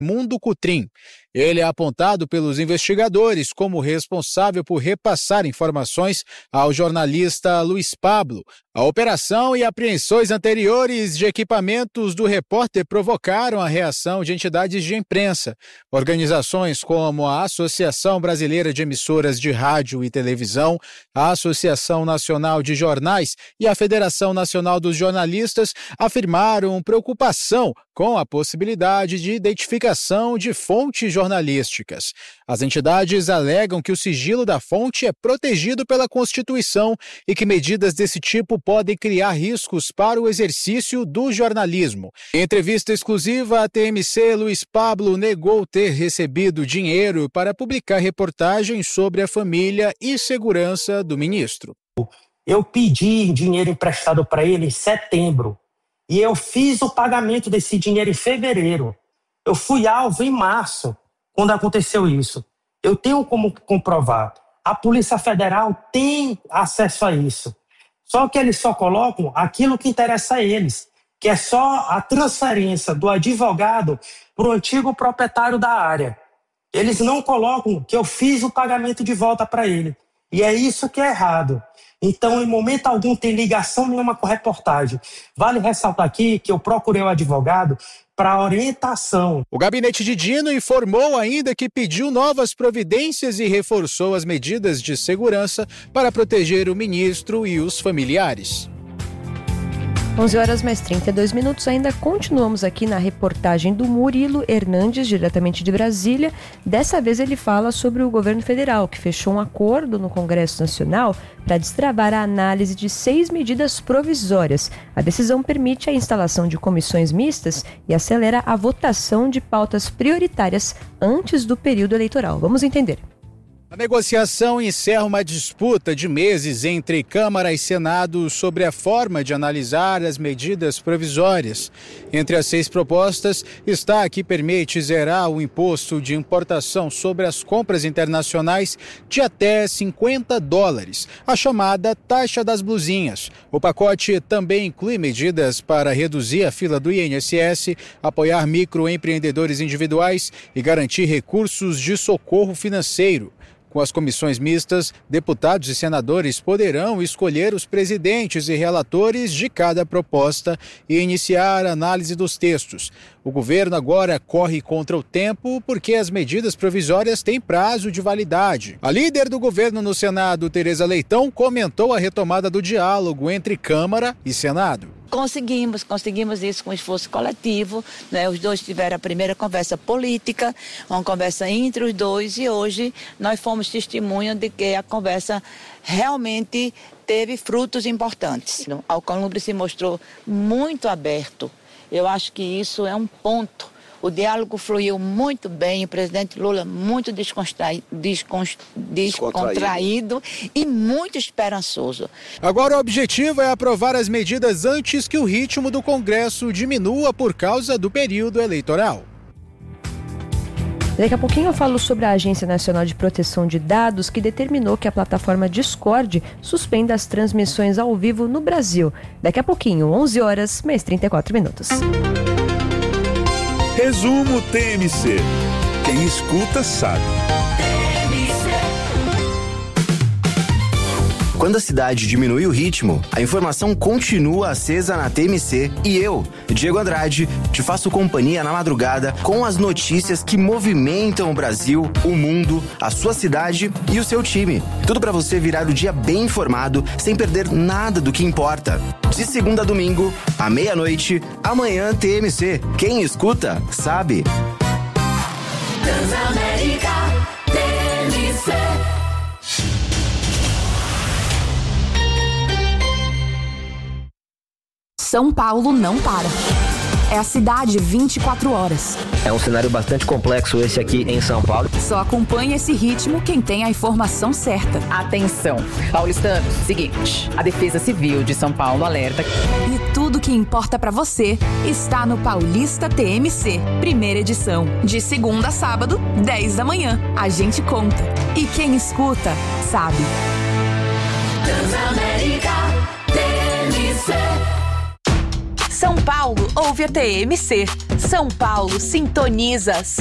Mundo Cutrim. Ele é apontado pelos investigadores como responsável por repassar informações ao jornalista Luiz Pablo. A operação e apreensões anteriores de equipamentos do repórter provocaram a reação de entidades de imprensa. Organizações como a Associação Brasileira de Emissoras de Rádio e Televisão, a Associação Nacional de Jornais e a Federação Nacional dos Jornalistas afirmaram preocupação com a possibilidade de identificação de fontes jornalísticas. As entidades alegam que o sigilo da fonte é protegido pela Constituição e que medidas desse tipo podem criar riscos para o exercício do jornalismo. Em entrevista exclusiva à TMC, Luiz Pablo negou ter recebido dinheiro para publicar reportagens sobre a família e segurança do ministro. Eu pedi dinheiro emprestado para ele em setembro e eu fiz o pagamento desse dinheiro em fevereiro. Eu fui alvo em março, quando aconteceu isso. Eu tenho como comprovar. A Polícia Federal tem acesso a isso. Só que eles só colocam aquilo que interessa a eles, que é só a transferência do advogado para o antigo proprietário da área. Eles não colocam que eu fiz o pagamento de volta para ele. E é isso que é errado. Então, em momento algum, tem ligação nenhuma com a reportagem. Vale ressaltar aqui que eu procurei o advogado para orientação. O gabinete de Dino informou ainda que pediu novas providências e reforçou as medidas de segurança para proteger o ministro e os familiares. 11h mais 32. Ainda continuamos aqui na reportagem do Murilo Hernandes, diretamente de Brasília. Dessa vez ele fala sobre o governo federal, que fechou um acordo no Congresso Nacional para destravar a análise de 6 medidas provisórias. A decisão permite a instalação de comissões mistas e acelera a votação de pautas prioritárias antes do período eleitoral. Vamos entender. A negociação encerra uma disputa de meses entre Câmara e Senado sobre a forma de analisar as medidas provisórias. Entre as 6 propostas está a que permite zerar o imposto de importação sobre as compras internacionais de até $50, a chamada taxa das blusinhas. O pacote também inclui medidas para reduzir a fila do INSS, apoiar microempreendedores individuais e garantir recursos de socorro financeiro. Com as comissões mistas, deputados e senadores poderão escolher os presidentes e relatores de cada proposta e iniciar a análise dos textos. O governo agora corre contra o tempo porque as medidas provisórias têm prazo de validade. A líder do governo no Senado, Tereza Leitão, comentou a retomada do diálogo entre Câmara e Senado. Conseguimos isso com esforço coletivo, né? Os dois tiveram a primeira conversa política, uma conversa entre os dois, e hoje nós fomos testemunha de que a conversa realmente teve frutos importantes. O Alcolumbre se mostrou muito aberto. Eu acho que isso é um ponto. O diálogo fluiu muito bem, o presidente Lula muito descontraído e muito esperançoso. Agora o objetivo é aprovar as medidas antes que o ritmo do Congresso diminua por causa do período eleitoral. Daqui a pouquinho eu falo sobre a Agência Nacional de Proteção de Dados, que determinou que a plataforma Discord suspenda as transmissões ao vivo no Brasil. Daqui a pouquinho, 11h mais 34 minutos. Resumo TMC. Quem escuta sabe. Quando a cidade diminui o ritmo, a informação continua acesa na TMC e eu, Diego Andrade, te faço companhia na madrugada com as notícias que movimentam o Brasil, o mundo, a sua cidade e o seu time. Tudo para você virar o dia bem informado, sem perder nada do que importa. De segunda a domingo, à meia-noite, amanhã TMC. Quem escuta, sabe. Transamérica TMC. São Paulo não para. É a cidade 24 horas. É um cenário bastante complexo esse aqui em São Paulo. Só acompanha esse ritmo quem tem a informação certa. Atenção, paulistanos, seguinte, a Defesa Civil de São Paulo alerta. E tudo que importa pra você está no Paulista TMC, primeira edição. De segunda a sábado, 10 da manhã. A gente conta. E quem escuta, sabe. Transamérica TMC. São Paulo ouve a TMC. São Paulo sintoniza